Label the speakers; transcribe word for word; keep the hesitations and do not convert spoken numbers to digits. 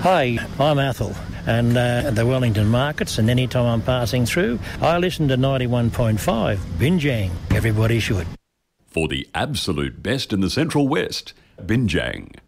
Speaker 1: Hi, I'm Athol, and uh, the Wellington markets, and any time I'm passing through, I listen to ninety-one point five, Binjang. Everybody should.
Speaker 2: For the absolute best in the Central West, Binjang.